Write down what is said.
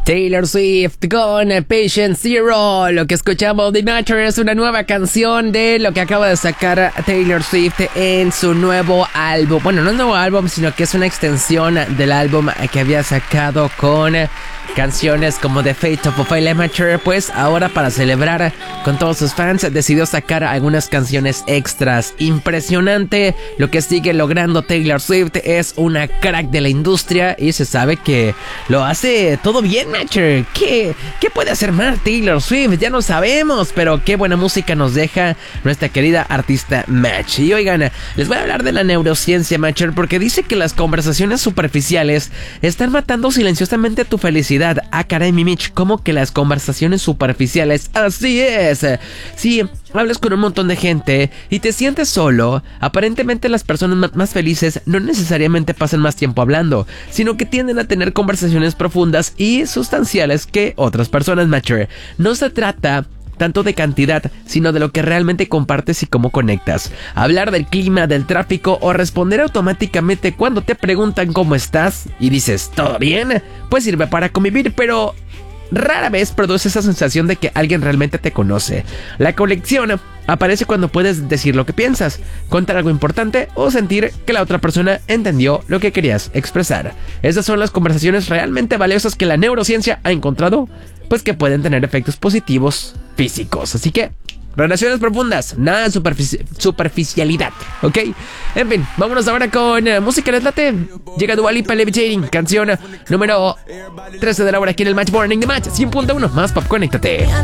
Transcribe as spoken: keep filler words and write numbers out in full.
Taylor Swift con Patient Zero. Lo que escuchamos de Matter es una nueva canción de lo que acaba de sacar Taylor Swift en su nuevo álbum. Bueno, no es un nuevo álbum, sino que es una extensión del álbum que había sacado con canciones como The Fate of a Amateur. Pues ahora, para celebrar con todos sus fans, decidió sacar algunas canciones extras. Impresionante lo que sigue logrando Taylor Swift. Es una crack de la industria y se sabe que lo hace todo bien, Matcher. ¿Qué, ¿Qué puede hacer más Taylor Swift? Ya no sabemos, pero qué buena música nos deja nuestra querida artista Match. Y oigan, les voy a hablar de la neurociencia, Matcher, porque dice que las conversaciones superficiales están matando silenciosamente tu felicidad. Ah, caray, mi Mitch, ¿cómo que las conversaciones superficiales? Así es. Sí, hablas con un montón de gente y te sientes solo. Aparentemente las personas más felices no necesariamente pasan más tiempo hablando, sino que tienden a tener conversaciones profundas y sustanciales que otras personas, Matcher. No se trata tanto de cantidad, sino de lo que realmente compartes y cómo conectas. Hablar del clima, del tráfico o responder automáticamente cuando te preguntan cómo estás y dices ¿todo bien? Pues sirve para convivir, pero rara vez produce esa sensación de que alguien realmente te conoce. La conexión aparece cuando puedes decir lo que piensas, contar algo importante o sentir que la otra persona entendió lo que querías expresar. Esas son las conversaciones realmente valiosas que la neurociencia ha encontrado, pues que pueden tener efectos positivos físicos. Así que relaciones profundas, nada de superfici- superficialidad, ¿ok? En fin, vámonos ahora con uh, música. ¿Les late? Llega Dua Lipa, Levitating, canción número trece de la hora aquí en el Match Morning de Match cien punto uno. Más pop, conéctate.